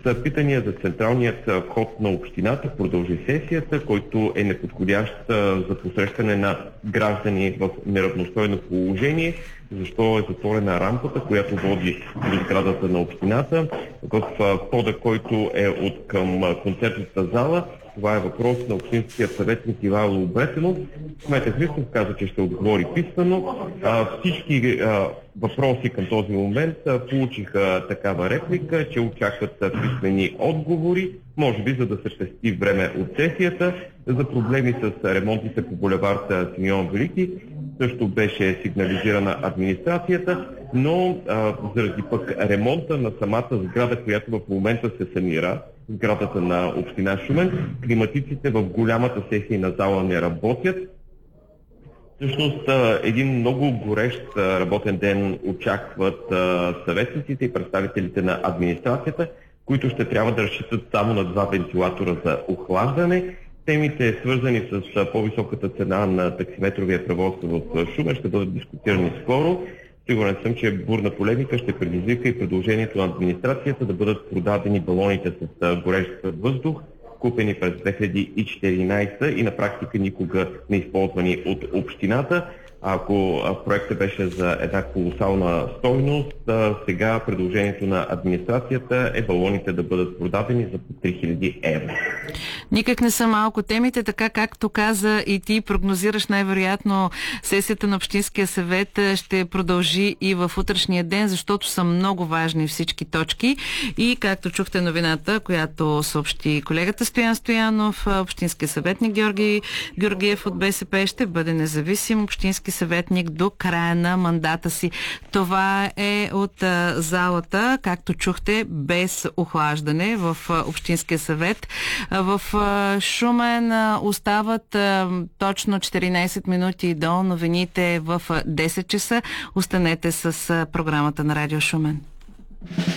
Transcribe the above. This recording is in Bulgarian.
питания за централният вход на общината продължи сесията, който е неподходящ за посрещане на граждани в неравностойно положение. Защо е затворена рампата, която води до сградата на общината. В входа, който е от към концертната зала, това е въпрос на общинския съветник Ивайло Бретенов. Кметът Христов каза, че ще отговори писмено. Всички въпроси към този момент получиха такава реплика, че очакват писмени отговори, може би за да се пести време от сесията. За проблеми с ремонтите по булевард Симеон Велики също беше сигнализирана администрацията, но заради пък ремонта на самата сграда, която в момента се санира, сградата на община Шумен, климатиците в голямата сесийна зала не работят. Всъщност един много горещ работен ден очакват съветниците и представителите на администрацията, които ще трябва да разчитат само на 2 вентилатора за охлаждане. Темите, свързани с по-високата цена на таксиметровия превоз в Шумен, ще бъдат дискутирани скоро. Сигурен съм, че бурна полемика ще предизвика и предложението на администрацията да бъдат продадени балоните с горещ въздух, купени през 2014 и на практика никога не използвани от общината. Ако проектът беше за една колосална стойност, сега предложението на администрацията е балоните да бъдат продадени за по 3000 евро. Никак не са малко темите, така както каза и ти, прогнозираш най-вероятно сесията на Общинския съвет ще продължи и в утрешния ден, защото са много важни всички точки. И както чухте новината, която съобщи колегата Стоян Стоянов, Общинския съветник Георги Георгиев от БСП ще бъде независим общински съветник до края на мандата си. Това е от залата, както чухте, без охлаждане в Общинския съвет. В Шумен остават точно 14 минути до новините в 10 часа. Останете с програмата на Радио Шумен.